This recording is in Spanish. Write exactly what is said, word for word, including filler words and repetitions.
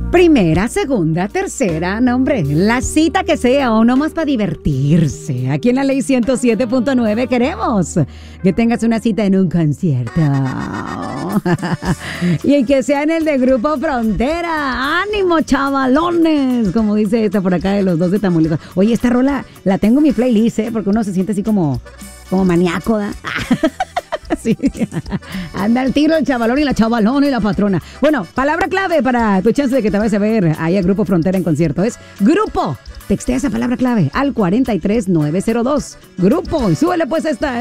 Primera, segunda, tercera, no hombre, la cita que sea o nomás para divertirse. Aquí en la Ley ciento siete punto nueve queremos que tengas una cita en un concierto. Y que sea en el de Grupo Frontera. ¡Ánimo, chavalones! Como dice esta por acá de los dos de Tamaulipas. Oye, esta rola la tengo en mi playlist, ¿eh? Porque uno se siente así como, como maníaco, ¿da? Sí. Anda el tiro el chavalón y la chavalona y la patrona. Bueno, palabra clave para tu chance de que te vayas a ver ahí a Grupo Frontera en concierto es Grupo. Textea esa palabra clave al cuatro tres nueve cero dos. Grupo. Y súbele pues esta.